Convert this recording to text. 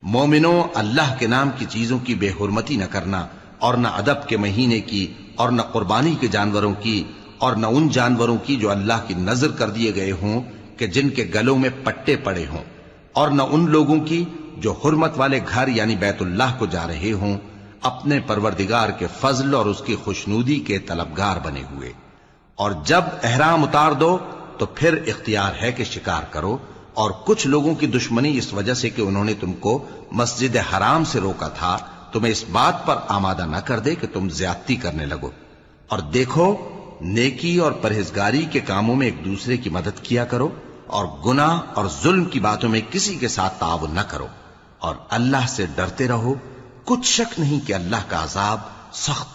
मोमिनों, अल्लाह के नाम की चीजों की बेहुरमती न करना, और न अदब के महीने की, और न कुर्बानी के जानवरों की, और न उन जानवरों की जो अल्लाह की नजर कर दिए गए हों कि जिनके गलों में पट्टे पड़े हों, और न उन लोगों की जो हुर्मत वाले घर यानी बैतुल्लाह को जा रहे हों, अपने परवरदिगार के फजल और उसकी खुशनूदी के तलबगार बने हुए। और जब एहराम उतार दो तो फिर इख्तियार है कि शिकार करो। और कुछ लोगों की दुश्मनी इस वजह से कि उन्होंने तुमको मस्जिद हराम से रोका था, तुम्हें इस बात पर आमादा न कर दे कि तुम ज्यादती करने लगो। और देखो, नेकी और परहेजगारी के कामों में एक दूसरे की मदद किया करो, और गुनाह और जुल्म की बातों में किसी के साथ ताउन न करो, और अल्लाह से डरते रहो। कुछ शक नहीं कि अल्लाह का अजाब सख्त